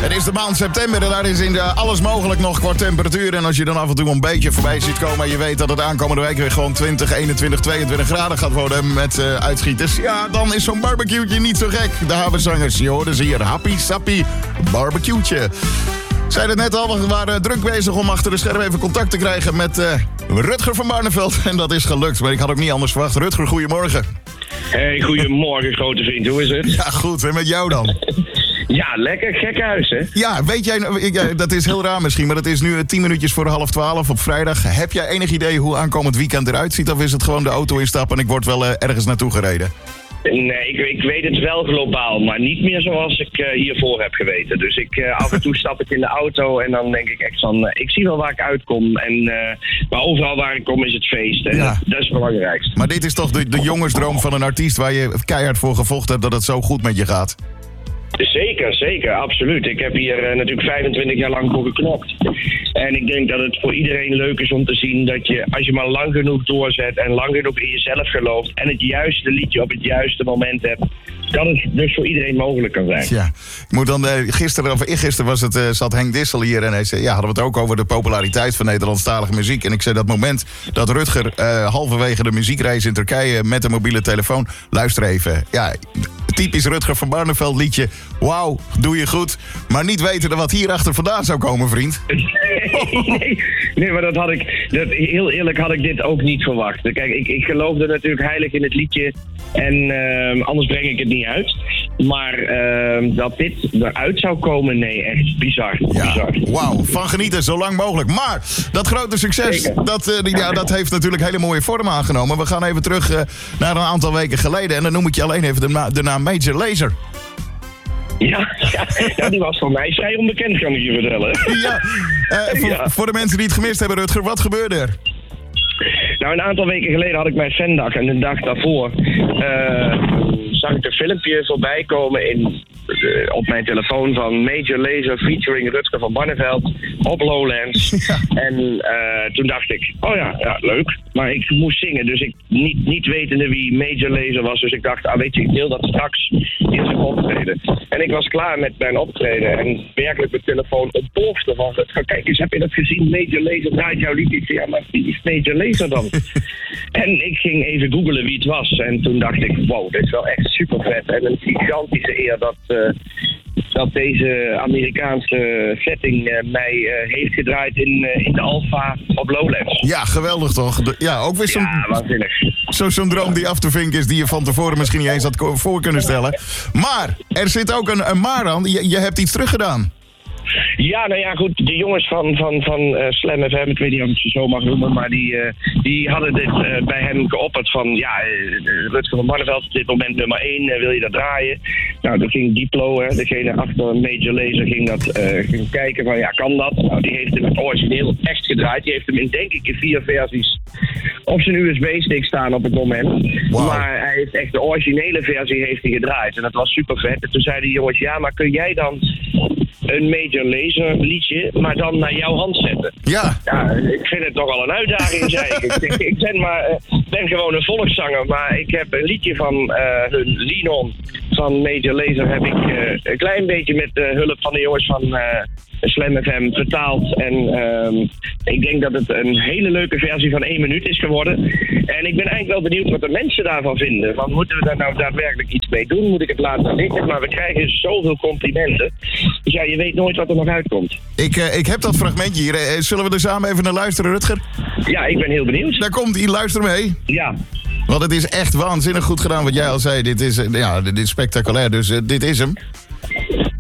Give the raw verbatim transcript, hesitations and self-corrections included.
Het is de maand september en daar is in de alles mogelijk nog qua temperatuur. En als je dan af en toe een beetje voorbij ziet komen en je weet dat het aankomende week weer gewoon twintig, eenentwintig, tweeëntwintig graden gaat worden met uh, uitschieters. Ja, dan is zo'n barbecue'tje niet zo gek. De havenzangers, je hoorde ze hier. Happy sappy barbecue'tje. Zei het net al, we waren druk bezig om achter de schermen even contact te krijgen met uh, Rutger van Barneveld. En dat is gelukt, maar ik had ook niet anders verwacht. Rutger, goedemorgen. Hey, goedemorgen grote vriend, hoe is het? Ja, goed, en met jou dan? Ja, lekker, gek huis, hè? Ja, weet jij, dat is heel raar misschien, maar het is nu tien minuutjes voor half twaalf op vrijdag. Heb jij enig idee hoe aankomend weekend eruit ziet? Of is het gewoon de auto instappen en ik word wel uh, ergens naartoe gereden? Nee, ik, ik weet het wel globaal, maar niet meer zoals ik uh, hiervoor heb geweten. Dus ik, uh, af en toe stap ik in de auto en dan denk ik echt van, uh, ik zie wel waar ik uitkom. En, uh, maar overal waar ik kom is het feest, hè? Ja. Dat, dat is het belangrijkste. Maar dit is toch de, de jongensdroom van een artiest waar je keihard voor gevochten hebt dat het zo goed met je gaat? Zeker, zeker, absoluut. Ik heb hier uh, natuurlijk vijfentwintig jaar lang voor geknokt. En ik denk dat het voor iedereen leuk is om te zien dat je, als je maar lang genoeg doorzet en lang genoeg in jezelf gelooft en het juiste liedje op het juiste moment hebt, dat het dus voor iedereen mogelijk kan zijn. Ja, ik moet dan, uh, gisteren of eergisteren was het, uh, zat Henk Dissel hier en hij zei, ja, hadden we het ook over de populariteit van Nederlandstalige muziek. En ik zei dat moment dat Rutger uh, halverwege de muziekreis in Turkije met een mobiele telefoon, luister even, ja, typisch Rutger van Barneveld liedje. Wauw, doe je goed. Maar niet weten wat hierachter vandaan zou komen, vriend. Nee, nee, nee, maar dat had ik, dat, heel eerlijk had ik dit ook niet verwacht. Kijk, ik, ik geloofde natuurlijk heilig in het liedje en uh, anders breng ik het niet uit. Maar uh, dat dit eruit zou komen, nee, echt bizar. Ja, bizar. Wauw, van genieten, zo lang mogelijk. Maar dat grote succes, dat, uh, ja, dat heeft natuurlijk hele mooie vorm aangenomen. We gaan even terug uh, naar een aantal weken geleden. En dan noem ik je alleen even de, na- de naam Major Lazer. Ja, ja, ja, die was voor mij vrij onbekend, kan ik je vertellen. Ja, uh, voor, ja. voor de mensen die het gemist hebben, Rutger, wat gebeurde er? Nou, een aantal weken geleden had ik mijn fandag en de dag daarvoor uh, zag ik een filmpje voorbij komen in, uh, op mijn telefoon van Major Lazer featuring Rutger van Barneveld op Lowlands. Ja. En uh, toen dacht ik, oh ja, ja, leuk. Maar ik moest zingen, dus ik niet, niet wetende wie Major Lazer was. Dus ik dacht, ah weet je, ik deel dat straks in zijn optreden. En ik was klaar met mijn optreden en werkelijk mijn telefoon ontplofte van, kijk eens, heb je dat gezien? Major Lazer draait jouw lied. Ja, maar wie is Major Lazer dan? En ik ging even googlen wie het was. En toen dacht ik, wow, dit is wel echt super vet. En een gigantische eer dat, uh, dat deze Amerikaanse setting uh, mij uh, heeft gedraaid in, uh, in de Alfa op Lowlands. Ja, geweldig toch? De, ja, ook weer zo'n, ja, waanzinnig. Zo, zo'n droom die af te vinken is die je van tevoren misschien niet eens had voor kunnen stellen. Maar er zit ook een, een maar aan. Je, je hebt iets teruggedaan. Ja, nou ja, goed. De jongens van, van, van uh, Slam F M, ik weet niet of ik ze zo mag noemen, maar die, uh, die hadden dit uh, bij hem geopperd van, ja, uh, Rutger van Barneveld, op dit moment nummer één, uh, wil je dat draaien? Nou, dan ging Diplo, hè, degene achter Major Lazer, ging dat uh, ging kijken van, ja, kan dat? Nou, die heeft hem origineel echt gedraaid. Die heeft hem in, denk ik, in vier versies op zijn U S B-stick staan op het moment. Wow. Maar hij heeft echt de originele versie heeft hij gedraaid. En dat was super vet. En toen zeiden die jongens, ja, maar kun jij dan een Major Lazer liedje, maar dan naar jouw hand zetten? Ja. Ja, ik vind het nogal een uitdaging, zei ik. ik, ik ben, maar, uh, ben gewoon een volkszanger, maar ik heb een liedje van uh, hun Lean On van Major Lazer heb ik uh, een klein beetje met de hulp van de jongens van uh, Slam F M vertaald. En uh, ik denk dat het een hele leuke versie van één minuut is geworden. En ik ben eigenlijk wel benieuwd wat de mensen daarvan vinden. Van, moeten we daar nou daadwerkelijk iets mee doen? Moet ik het laten liggen? Maar we krijgen zoveel complimenten. Dus ja, je weet nooit wat er nog uitkomt. Ik, uh, ik heb dat fragmentje hier. Uh, zullen we er samen even naar luisteren, Rutger? Ja, ik ben heel benieuwd. Daar komt hij, luister mee. Ja. Want het is echt waanzinnig goed gedaan wat jij al zei. Dit is, uh, ja, dit is spectaculair, dus uh, dit is hem.